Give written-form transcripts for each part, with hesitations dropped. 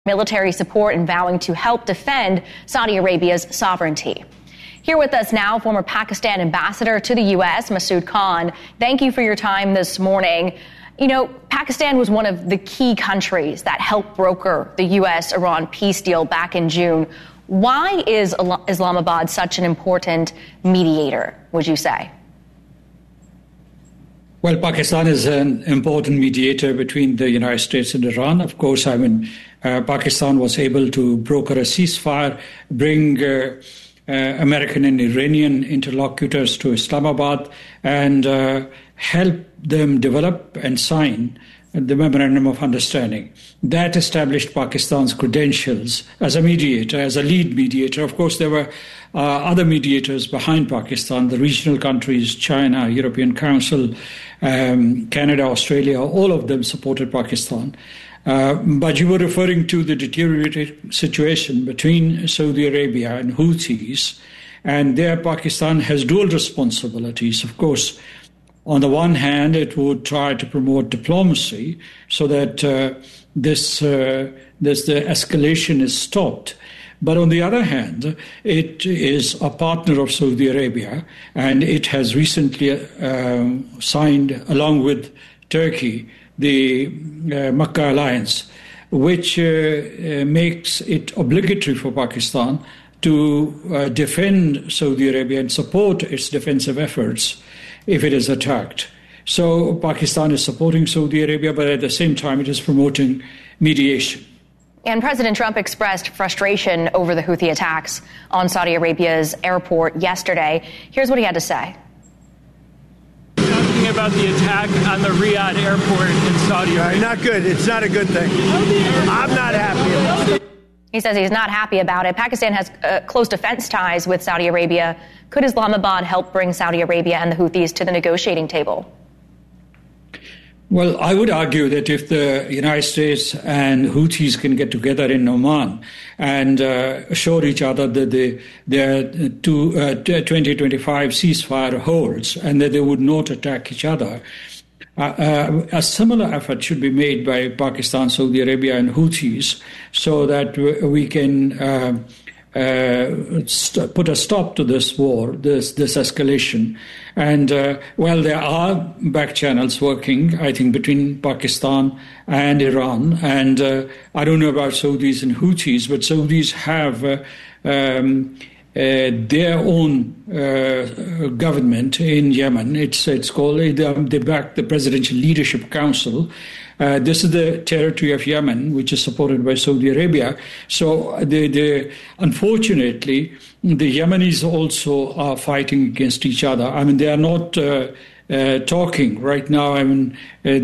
military support and vowing to help defend Saudi Arabia's sovereignty. Here with us now, former Pakistan ambassador to the U.S., Masood Khan. Thank you for your time this morning. You know, Pakistan was one of the key countries that helped broker the U.S.-Iran peace deal back in June. Why is Islamabad such an important mediator, would you say? Well, Pakistan is an important mediator between the United States and Iran. Of course, Pakistan was able to broker a ceasefire, bring American and Iranian interlocutors to Islamabad, and help them develop and sign the Memorandum of Understanding. That established Pakistan's credentials as a mediator, as a lead mediator. Of course, there were other mediators behind Pakistan, the regional countries, China, European Council, Canada, Australia, all of them supported Pakistan. But you were referring to the deteriorated situation between Saudi Arabia and Houthis, and there Pakistan has dual responsibilities. Of course, on the one hand, it would try to promote diplomacy so that the escalation is stopped. But on the other hand, it is a partner of Saudi Arabia, and it has recently signed, along with Turkey, the Makkah Alliance, which makes it obligatory for Pakistan to defend Saudi Arabia and support its defensive efforts if it is attacked. So Pakistan is supporting Saudi Arabia, but at the same time it is promoting mediation. And President Trump expressed frustration over the Houthi attacks on Saudi Arabia's airport yesterday. Here's what he had to say. Talking about the attack on the Riyadh airport in Saudi Arabia. Not good. It's not a good thing. I'm not happy about it. He says he's not happy about it. Pakistan has close defense ties with Saudi Arabia. Could Islamabad help bring Saudi Arabia and the Houthis to the negotiating table? Well, I would argue that if the United States and Houthis can get together in Oman and assure each other that their 2025 ceasefire holds and that they would not attack each other, a similar effort should be made by Pakistan, Saudi Arabia, and Houthis so that we can put a stop to this war, this escalation. And while there are back channels working, I think, between Pakistan and Iran, and I don't know about Saudis and Houthis, but Saudis have their own government in Yemen. It's called, they back the Presidential Leadership Council. This is the territory of Yemen, which is supported by Saudi Arabia. So unfortunately, the Yemenis also are fighting against each other. I mean, they are not talking right now. I mean,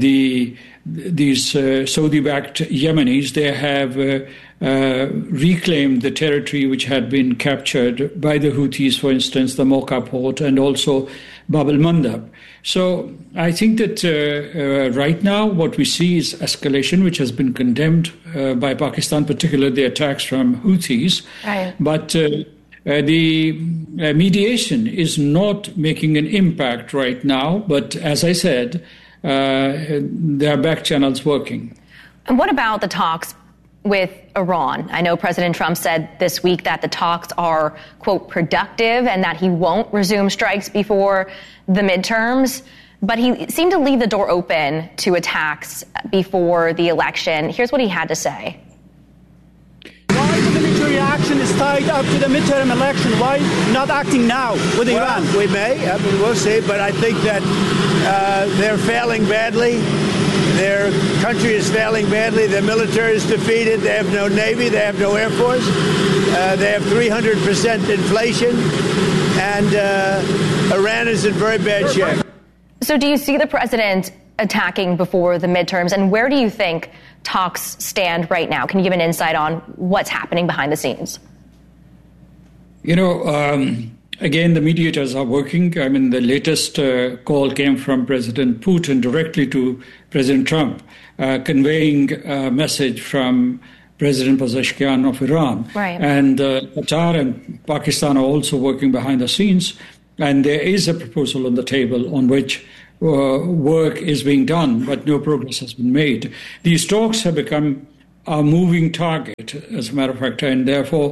these Saudi-backed Yemenis, they have reclaimed the territory which had been captured by the Houthis, for instance, the Mocha port and also Bab al-Mandab. So I think that right now what we see is escalation, which has been condemned by Pakistan, particularly the attacks from Houthis. Right. But the mediation is not making an impact right now. But as I said, there are back channels working. And what about the talks with Iran? I know President Trump said this week that the talks are, quote, productive and that he won't resume strikes before the midterms, but he seemed to leave the door open to attacks before the election. Here's what he had to say. Why the military action is tied up to the midterm election? Why not acting now with Iran? We may, we'll see, but I think that they're failing badly. Their country is failing badly. Their military is defeated. They have no Navy. They have no Air Force. They have 300% inflation. And Iran is in very bad shape. So do you see the president attacking before the midterms? And where do you think talks stand right now? Can you give an insight on what's happening behind the scenes? You know, again, the mediators are working. I mean, the latest call came from President Putin directly to President Trump, conveying a message from President Pezeshkian of Iran. Right. And Qatar and Pakistan are also working behind the scenes. And there is a proposal on the table on which work is being done, but no progress has been made. These talks have become a moving target, as a matter of fact, and therefore,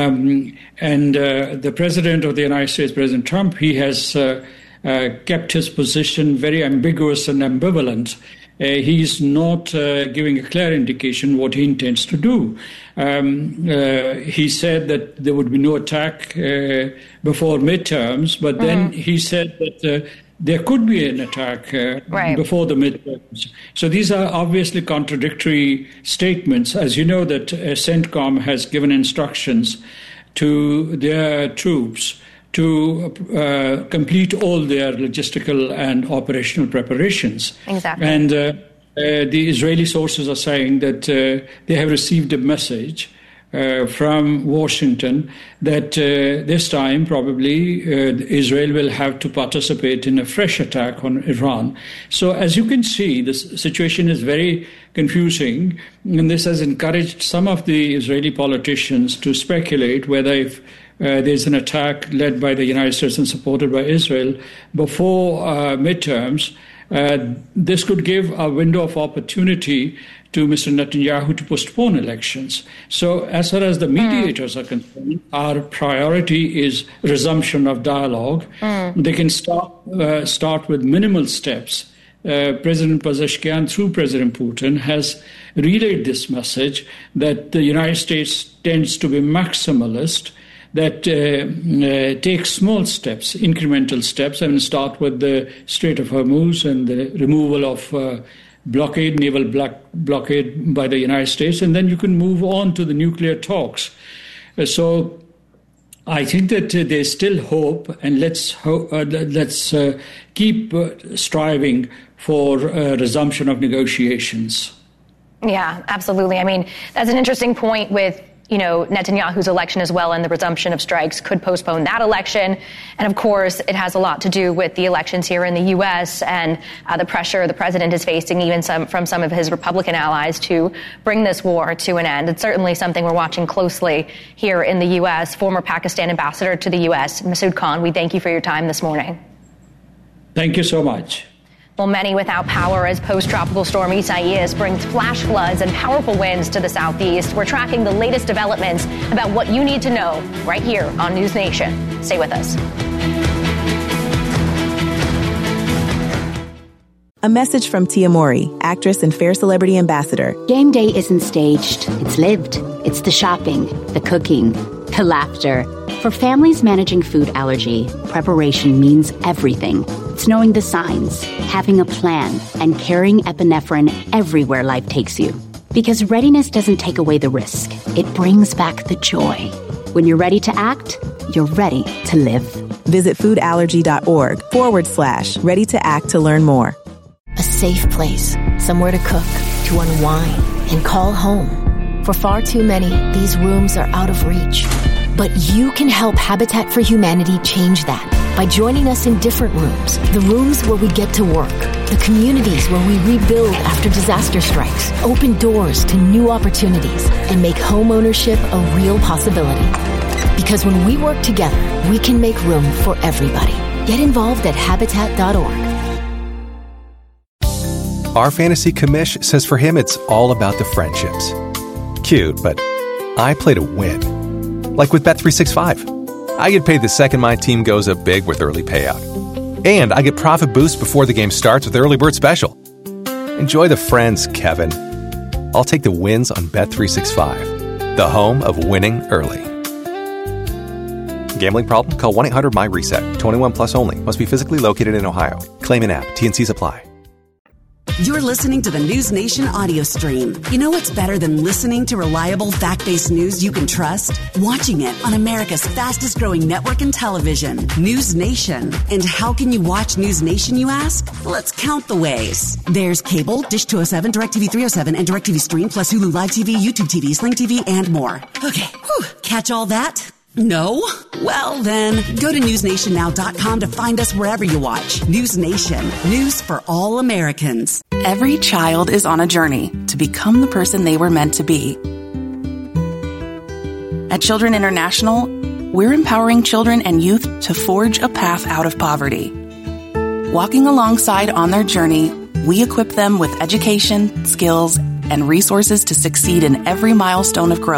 the President of the United States, President Trump, he has kept his position very ambiguous and ambivalent. He's not giving a clear indication what he intends to do. He said that there would be no attack before midterms, but then he said that there could be an attack before the midterms. So these are obviously contradictory statements. As you know, that CENTCOM has given instructions to their troops to complete all their logistical and operational preparations. Exactly. And the Israeli sources are saying that they have received a message from Washington that this time probably Israel will have to participate in a fresh attack on Iran. So as you can see, this situation is very confusing, and this has encouraged some of the Israeli politicians to speculate whether if there's an attack led by the United States and supported by Israel before midterms, this could give a window of opportunity to Mr. Netanyahu to postpone elections. So as far as the mediators are concerned, our priority is resumption of dialogue. They can start with minimal steps. President Pezeshkian, through President Putin, has relayed this message that the United States tends to be maximalist, that takes small steps, incremental steps, and start with the Strait of Hormuz and the removal of naval blockade by the United States, and then you can move on to the nuclear talks. So I think that there's still hope, and let's keep striving for resumption of negotiations. Yeah, absolutely. I mean, that's an interesting point with Netanyahu's election as well, and the resumption of strikes could postpone that election. And of course, it has a lot to do with the elections here in the U.S. and the pressure the president is facing, even from some of his Republican allies, to bring this war to an end. It's certainly something we're watching closely here in the U.S. Former Pakistan ambassador to the U.S., Masood Khan, we thank you for your time this morning. Thank you so much. Well, many without power as post-tropical storm Isaias brings flash floods and powerful winds to the southeast. We're tracking the latest developments about what you need to know right here on News Nation. Stay with us. A message from Tia Mowry, actress and Fair Celebrity Ambassador. Game day isn't staged. It's lived. It's the shopping, the cooking, the laughter. For families managing food allergy, preparation means everything. It's knowing the signs, having a plan, and carrying epinephrine everywhere life takes you. Because readiness doesn't take away the risk. It brings back the joy. When you're ready to act, you're ready to live. Visit foodallergy.org/ready to act to learn more. A safe place, somewhere to cook, to unwind, and call home. For far too many, these rooms are out of reach. But you can help Habitat for Humanity change that by joining us in different rooms. The rooms where we get to work. The communities where we rebuild after disaster strikes. Open doors to new opportunities and make home ownership a real possibility. Because when we work together, we can make room for everybody. Get involved at Habitat.org. Our fantasy commish says for him it's all about the friendships. Cute, but I play to win. Like with Bet365. I get paid the second my team goes up big with early payout. And I get profit boost before the game starts with Early Bird Special. Enjoy the friends, Kevin. I'll take the wins on Bet365, the home of winning early. Gambling problem? Call 1-800-MY-RESET. 21 plus only. Must be physically located in Ohio. Claim in app. T&Cs apply. You're listening to the News Nation audio stream. You know what's better than listening to reliable, fact-based news you can trust? Watching it on America's fastest-growing network in television, News Nation. And how can you watch News Nation, you ask? Let's count the ways. There's cable, Dish 207, DirecTV 307, and DirecTV Stream, plus Hulu Live TV, YouTube TV, Sling TV, and more. Okay, catch all that? No? Well, then, go to newsnationnow.com to find us wherever you watch. News Nation. News for all Americans. Every child is on a journey to become the person they were meant to be. At Children International, we're empowering children and youth to forge a path out of poverty. Walking alongside on their journey, we equip them with education, skills, and resources to succeed in every milestone of growth.